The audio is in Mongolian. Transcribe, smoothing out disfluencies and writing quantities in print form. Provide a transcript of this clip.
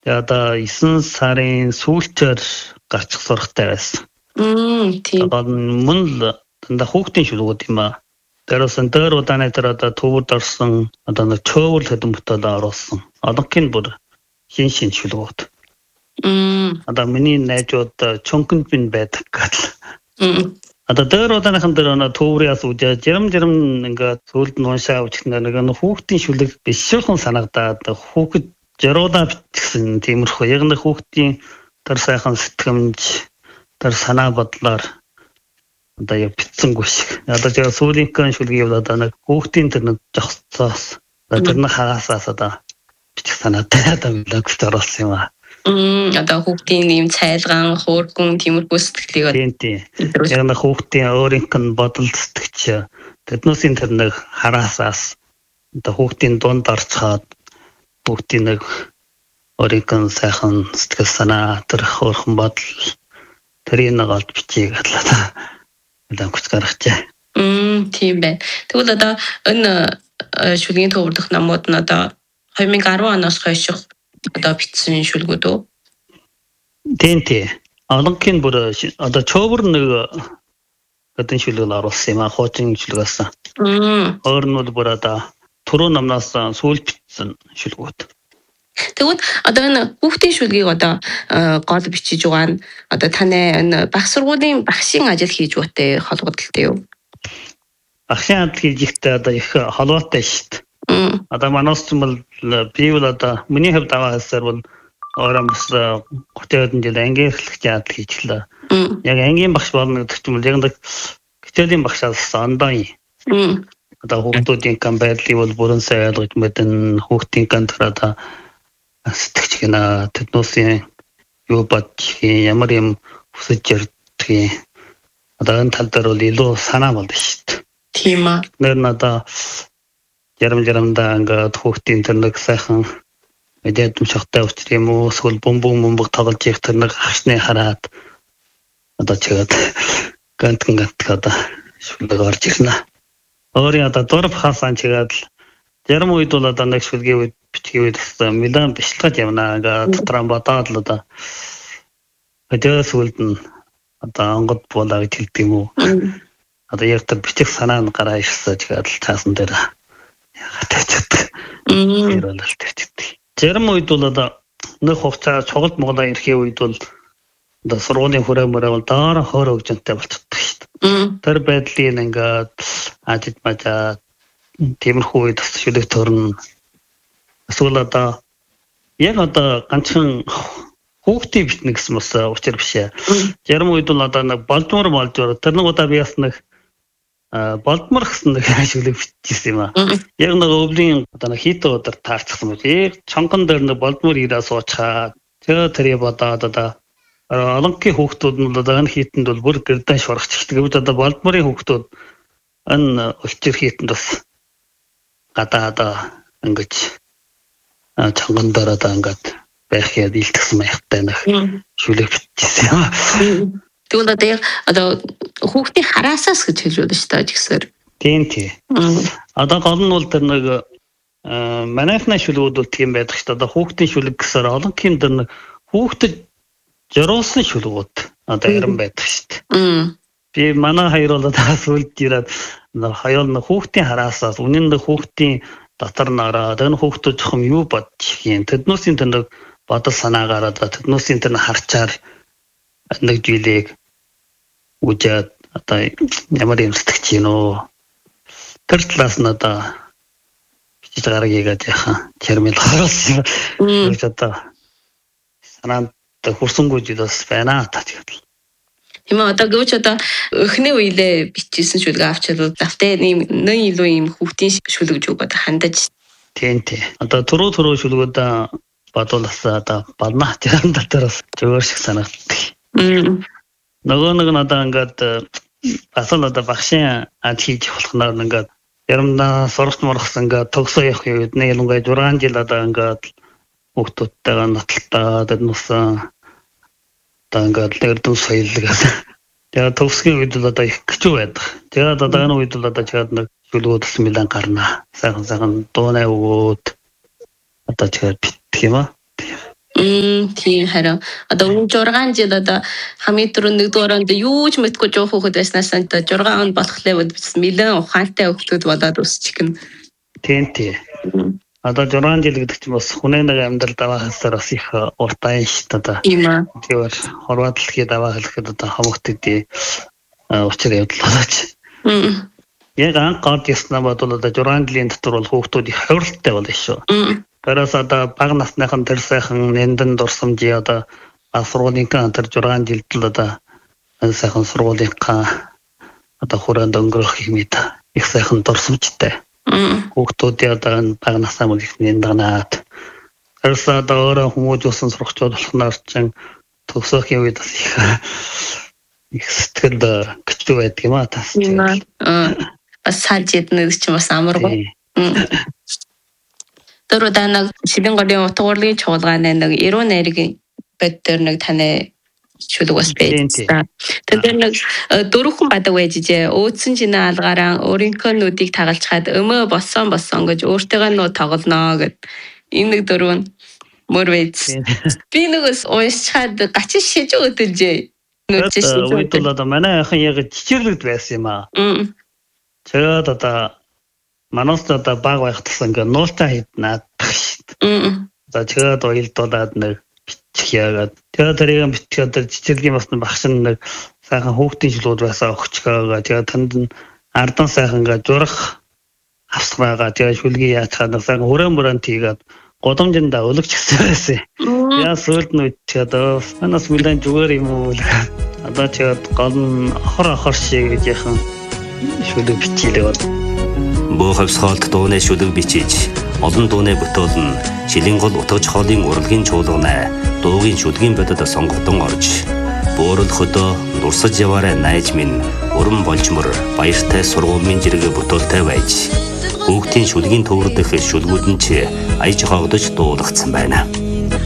Тэгээ одоо 9 сарын сүүлчээр гарчих сургатай байсан. Тийм. Одоо мөн л дандаа хүүхдийн шүлгүүд юм аа. Тэрсэн дээр удааны тэр одоо төвд орсон одоо нэг чөөвөл хөдөлмөртөө оруулсан. Одонхын бүр шин шүлгүүд. Одоо миний найзууд чонконд бин байдаг гэл. Одоо дээр удааныхан дээр төврөөс үдээ жирам ингээд сүлд нь уншаа өчгнээр нэг хүүхдийн шүлэг биш шүүхэн санагдаад хүүхэд жаруудаа бичсэн тиймэрхүү яг нэг хүүхдийн тэр сайхан сэтгэмж тэр санаа бодлоор одоо яг бичсэнгүй шиг. Одоо яг сүүлийнхэн шүлгийг одоо нэг хүүхдийн тэр нэг жогцоос тэр нэг хагасаас одоо бичих санаатай одоо мэлэгт оруулсан юм аа. Одоо хүүхдийн ийм цайлгаан, хөөргөн тиймэрхүү сэтгэлийг тийм. Яг нэг хүүхдийн өөрийнх нь бодол сэтгэж тэднүүсийн тэр нэг хараасаас одоо хүүхдийн дунд орцоод бүгдийн нэг өөрийнх нь сайхан сэтгэл санаа тэр хөөрхөн бодол тэрийг нэг олж бичиж гадлаа. Мэдэн хүч гаргачаа. Тийм байна. Тэгвэл одоо энэ шүлгийн төвөрдөх намууд нь одоо 2010 оноос хойш одоо бичсэн шүлгүүд үү? Тийм. Одонхын бүр одоо чөөвөр нэг гэдэг шүлгэл оруулсан юм аа, хуучин шүлгээс. Өөр нь бүр одоо түрүү намнаас сүүл бичсэн шүлгүүд. Тэгвэл одоо энэ хүүхдийн шүлгийг одоо гол бичиж байгаа нь одоо таны энэ баг сургуулийн багшийн ажил хийж буйтай холбогдолтой юу? Багшийн ажил хийж ихтэй одоо их холбоотой шүү дээ. Одоо манайс ч юм бол би бол одоо миний хувьд аваа хэлсээр бол өөрөө бас 30 жил ангийн эрхлэгч ажил хийчихлээ. Яг ангийн багш болно гэдэг чинь яг нэг хичээлийн багшаас ондоо юм. Одоо хүүхдүүдийн байдлыг бол бүрэн сайн ойлгож мэдэн хүүхдийн тэр одоо сэтгэж гинэ тэднүүсийн юу бодчих ямар юм хүсэж ярьдгийг одоо энэ тал дээр бол илүү санаа болдог шүү дээ. Тийм аа. Нэр нь одоо жарамдаа ингээд хүүхдийн тэр нэг сайхан мэдээдм шахтай учир юм уу эсвэл бөмбөг тоглож их тэр нэг хашны хараад одоо чигээд гант одоо шүлэг орж ирнэ. Өөрийн одоо дурв хаасан чигээд зарим үед бол одоо нэг шүлгийн үед бичгийн үед милан бичлэгж явна ингээд дотроо бодоод л одоо өдөөс үлдэн одоо онгод болоо гэж хэлдэг юм уу. Одоо яг тэр бичих санаа нь гараа ирсэн чигээд л цаасан дээр тавьчихдаг. Ирүүлэл тавьчихдаг. Зарим үед бол одоо нэг хугацаа чугалт Монголоо ирэхийн үед бол одоо сургуулийн хүрээмөрөө бол доор хөөр өгжөнтэй болчихдог шүү дээ. Тэр байдлыг ингээд ажид мажаа тиймэрхүү үед шүлэг төрн эсвэл одоо яг одоо ганцхан хүүхдийн битнэ гэсэн бас учир биш ээ. Зарим үед бол одоо нэг болдмор тэр нэг удаа би бас нэг болдмор гэсэн нэг шүлэг бичсэн юм аа. Яг нэг өвлийн одоо нэг хийдэ өдөр таарчихсан юм. Яг чонгон дээр нэг болдмор ирээ суучаад тэрийг бодоод одоо олонхын хүүхдүүд нь одоо энэ хийтэнд бол бүр гэрдэн шурагчдаг. Гэвч одоо болдморын хүүхдүүд энэ өлчир хийтэнд бас гадаа одоо ингэж чонгон дээр одоо ингээд байх яд илтгэсэн маягтай нэг шүлэг бичсэн юм. Тэгвэл одоо хүүхдийн хараасаас гэж хэлж байна шүү дээ жигсээр. Тийм. Одоо гол нь бол тэр нэг манайхны шүлгүүд бол тийм байдаг шүү дээ. Одоо хүүхдийн шүлэг гэсээр олонхын тэр нэг хүүхдэд зориулсан шүлгүүд одоо яран байдаг шүү дээ. Би манай хоёр бол одоо сүлд ирээд хоёул нэг хүүхдийн хараасаас үнэн нэг хүүхдийн дотор нараад энэ хүүхдүүд жоохон юу бодчих юм. Тэднүүсийн тэр нэг бодол санаагаар одоо тэднүүсийн тэр харчаар нэг жилиг үжээд одоо ямар юм сэтгэж гин үү. Тэр талаас нь одоо бичиж гаргийгээд яхан термин харуулсан. Гэж одоо санаанд хурсангүй зүйлс байна та тэгээд. Тийм одоо гэвч одоо эхний үедээ бичсэн шүлэг авчвал давтаа нэг илүү юм хүүхдийн шүлэг гэж үг одоо хандаж. Тийм. Одоо түрүү шүлгүүд бодволс одоо бална тэрэн дотороос зөвөр шиг санагддаг. Нөгөө нэг нь одоо ингээд асал одоо багшийн ад хийж болохноор ингээд ярамдаа сурагч мургасан ингээд төгсөө явах үед нэг ялангуяа 6 жил одоо ингээд хүүхдүүдтэйгээ нотолтоо тэднүүсэн одоо ингээд нэрдэн соёлгоос тэгээд төгсгийн үед л одоо их гэж байдаг. Тэгээд одоо энэ үед л одоо чад нэг шүлгүүдс мэлэн гарна. Сайхан дуунаа өгөөд одоо чад битгэх юм аа. Тийм харин одоо өмнө 6 жил одоо хамгийн түрүү нэгдүгээр онд юу ч мэдгүй жоох хөхөд байснаас нь 6 онд болохлаа бас нэлээд ухаантай хөхтүүд болоод өсчих гэн. Тийм. Одоо 6 жил гэдэг чинь бас хүнээ нэг амьдрал даваахсаар бас их уртаа шүү дээ одоо. Тийм аа. Тэгэхээр хорвоо дэлхийд даваа хэлэхэд одоо хамгаалтын учир явдал болооч. Яг анх гоод яснаа бодвол одоо 6 жилийн дотор бол хүүхдүүд их хавралтай болно шүү. Тэрээс одоо бага насныхан тэр сайхан нэнтэн дурсамжи одоо сургуулийн тэр 6 жилд л одоо сайхан сургуулийнхаа одоо хүрээнд өнгөрөх юм их сайхан дурсамжтай. Хүүхдүүдийн одоо бага насны мөн их нэнданаад. Тэрээс одоо өөрөө хүмүүс усан сурагчид болохноор чинь төгсөхийн үед бас их сэтгэл гүцүү байдаг юм аа тас. Бас сажид нэг ч бас амаргүй. Тэр удаа нэг Сибин голын утга урлагийн чуулгааны нэг 90 найргийн бод дээр нэг таны шүлэг бас байсан. Тэр нэг дөрвөн бадаг байж ижээ. Өөдсөн чинь алгаараа өөрийнхөө нүдийг тагалж хаад өмөө болсон гэж өөртөө нуу тоглоно гэд. Энэ нэг дөрвөн мөр байж. Би нэгс уушчаад гачин шиж өдөлжээ. Үед бол одоо манай ахын яг чичэрлэгд байсан юм аа. Тэгээд одоо манаас одоо баг байх тасан ингээ нуултаа хийднаад шүү. За тэгээд уйлдуулаад нэг бичих яагаад. Тэгээд тэрийг бичгээд чичэрлэгийн бас багш нэг сайхан хүүхдийн жилүүд байсан өгчгөөгаа. Тэгээд танд ардан сайхан ингээ зурах авсраагаа. Тэгээд шүлгийн яаж ханаа сайхан өрөөн тийгээд годомжинда өлөгч гэсэн байсан. Яа сүлд нь тэгээд манаас мүлэн зүгээр юм уу. Одоо тэгээд гол нь охор шиг яхан шүлэг бичилээ бол. Бохавсхалт дууны шүлэг бичиж, олон дууны бүтоол нь шилийн гол утгаж хоолын урлагийн чуулгана дуугийн шүлгийн бодод сонгогдсон орж, бөөрөл хөдөө дурсаж яваарай найз минь уран болжмор баяртай сургуулийн жиргээ бүтоолтой байж, хүүхдийн шүлгийн төвөрдөх шүлгүүд нь ч аяж хоогдож дуулагдсан байна.